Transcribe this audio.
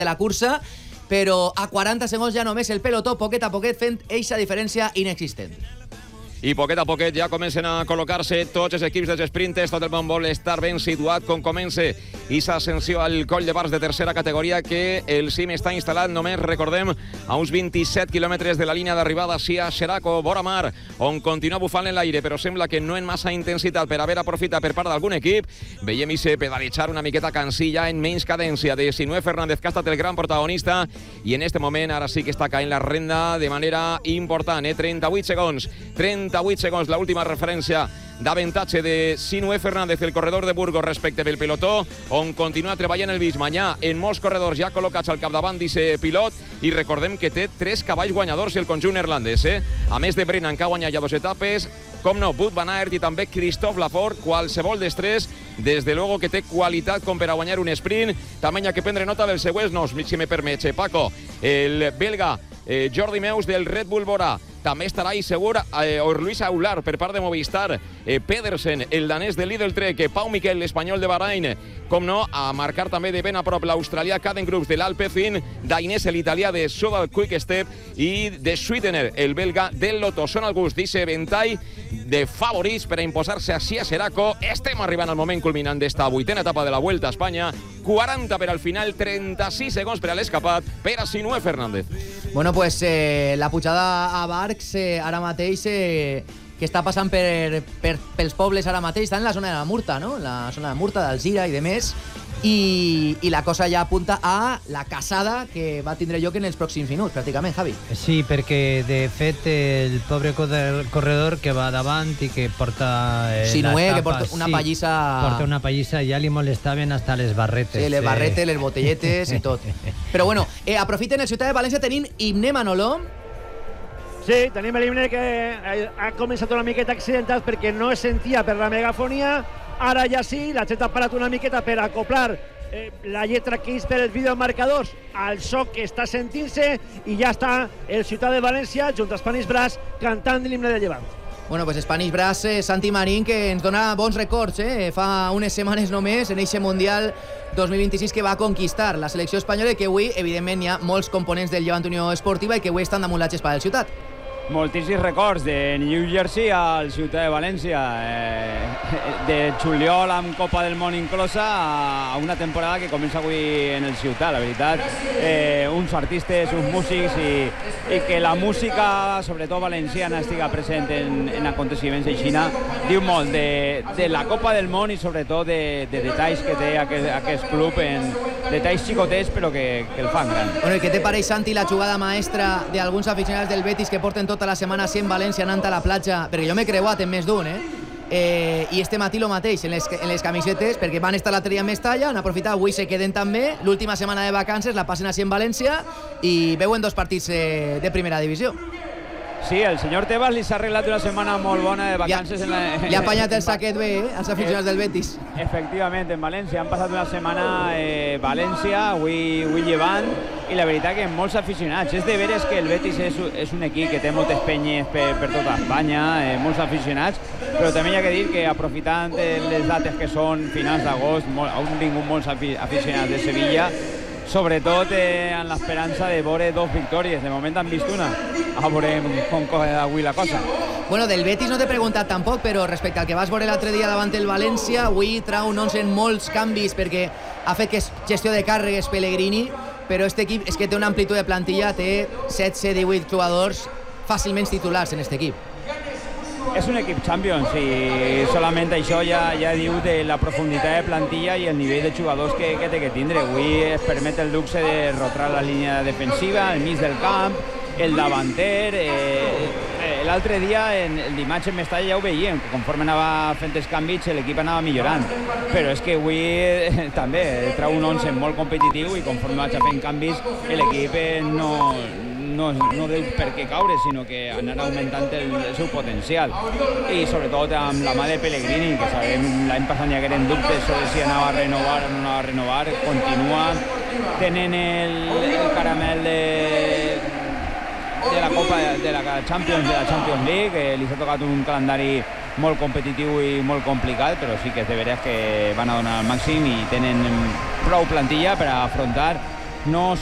de la cursa, però a 40 segons ja només el pelotó, poquet a poquet, fent eixa diferència inexistent. I poquet a poquet ja comencen a col·locar-se tots els equips dels sprinters, tot el món vol estar ben situat com comença aquesta ascensió al coll de Bars de tercera categoria, que el cim està instal·lat només, recordem, a uns 27 quilòmetres de la línia d'arribada a Xeraco, vora mar, on continua bufant en l'aire, però sembla que no en massa intensitat per haver aprofitat per part d'algun equip. Veiem i pedalejar una miqueta cansilla en menys cadència de Sinué Fernández, que ha estat el gran protagonista, i en este moment ara sí que està caient la renda de manera important, 38 segons, l'última referència d'avantatge de Sinué Fernández, el corredor de Burgos, respecte del pelotó, on continua treballant el Bismanyà. En molts corredors ja col·locats al capdavant d'aquest pilot, i recordem que té 3 cavalls guanyadors el conjunt neerlandès. A més de Brennan, que ha guanyat ja 2 etapes, com no, Wout van Aert i també Christophe Lafort, qualsevol dels 3, des de luego que té qualitat com per a guanyar un sprint. També hi ha que prendre nota dels següents noms, si me permet, Paco, el belga Jordi Meus del Red Bull Bora. També estarà ahí segur Luis Aular per part de Movistar, Pedersen, el danès de Lidl Trek, Pau Miquel, l'espanyol de Bahrain, com no, a marcar també de ben a prop l'australià Caden Groups de l'Alpecin, Dainese, l'italià de Sodal Quick Step, i de Sweetener, el belga del Lotto. Són alguns d'aquest ventall de favorits per a imposar-se així a Xeraco. Estem arribant al moment culminant d'esta 8a etapa de la Vuelta a Espanya. 40 per al final, 36 segons per a l'escapat per a Sinué Fernández. Bueno, pues la pujada a Barx ara mateix, que està passant pels pobles ara mateix, està en la zona de la Murta, no? La zona de Murta, d'Alzira i de més, i la cosa ja apunta a la casada que va tindre lloc en els pròxims minuts, pràcticament, Javi. Sí, perquè de fet el pobre corredor que va davant i que porta Sinué, que porta una pallissa... Porta una pallissa, ja li molestaven hasta les barretes. Sí, les barretes, les botelletes i tot. Però bueno, aprofiten el Ciutat de València, tenim himne, Manolo. Sí, tenim l'himne que ha començat una miqueta accidentat perquè no es sentia per la megafonia. Ara ja sí, la gent ha parat una miqueta per acoplar la lletra que és per els videomarcadors al so que està sentint-se, i ja està el Ciutat de València junt a Spanish Brass cantant l'himne de Llevant. Bueno, pues Spanish Brass, Santi Marín, que ens dona bons records, fa unes setmanes només en eixe Mundial 2026 que va conquistar la selecció espanyola, i que avui, evidentment, hi ha molts components del Llevant Unió Esportiva i que avui estan damunt la gespa del Ciutat. Moltíssims records de New Jersey al Ciutat de València, de juliol amb Copa del Món inclosa a una temporada que comença avui en el Ciutat, la veritat. Uns artistes, uns músics, i que la música, sobretot valenciana, estiga present en aconteciments de Xina, diu molt de la Copa del Món i sobretot de detalls que té aquest club, en detalls xicotets però que el fan gran. Bueno, i què te pareix, Santi, la jugada maestra d'alguns aficionats del Betis que porten tota la setmana a València anant a la platja? Perquè jo m'he creuat en més d'un, i este matí lo mateix en les camisetes, perquè van estar l'altre dia a Mestalla, han aprofitat, avui se queden també, l'última setmana de vacances la passen així en València i veuen 2 partits de primera divisió. Sí, el senyor Tebas li s'ha arreglat una setmana molt bona de vacances. Li ha apanyat el saquet bé, als aficionats del Betis. Efectivament, en València. Han passat una setmana València, avui Llevant, i la veritat que molts aficionats. És de veres que el Betis és un equip que té moltes penyes per tota Espanya, molts aficionats, però també hi ha que dir que aprofitant les dates que són finals d'agost, han vingut molts aficionats de Sevilla, sobretot amb l'esperança de veure 2 victòries. De moment han vist una. A veure com coge avui la cosa. Bueno, del Betis no t'he preguntat tampoc, però respecte al que vas veure l'altre dia davant el València, avui trau molts canvis perquè ha fet que és gestió de càrregues Pellegrini, però aquest equip és que té una amplitud de plantilla, té 17-18 jugadors fàcilment titulars en aquest equip. És un equip Champions i solament això ja diu de la profunditat de plantilla i el nivell de jugadors que té que tindre. Avui es permet el luxe de rotar la línia defensiva, el mig del camp, el davanter. L'altre dia, el dimarts en Mestalla ja ho veiem, que conforme anava fent els canvis l'equip anava millorant, però és que avui també trau un 11 molt competitiu i conforme vaig fent canvis l'equip no deu per què caure, sinó que anarà augmentant el seu potencial, i sobretot amb la mà de Pellegrini, que sabem l'any passat ja que eren dubtes sobre si anava a renovar o no anava a renovar. Continua tenen el caramel de la Copa de la Champions League, li s'ha tocat un calendari molt competitiu i molt complicat, però sí que és de veres que van a donar el màxim i tenen prou plantilla per a afrontar no